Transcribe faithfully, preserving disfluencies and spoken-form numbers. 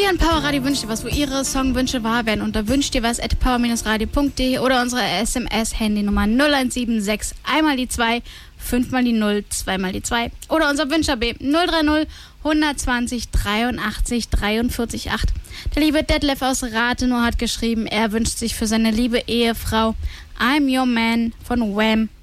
ihr an Powerradio wünscht ihr was, wo ihre Songwünsche wahr werden, unter wünscht ihr was at power radio punkt de oder unsere S M S-Handynummer null eins sieben sechs einmal die zwei, fünfmal die null, zweimal die zwei oder unser Wünscher B null drei null hundertzwanzig dreiundachtzig dreiundvierzig acht. Der liebe Detlef aus Rathenow hat geschrieben, er wünscht sich für seine liebe Ehefrau I'm Your Man von Wham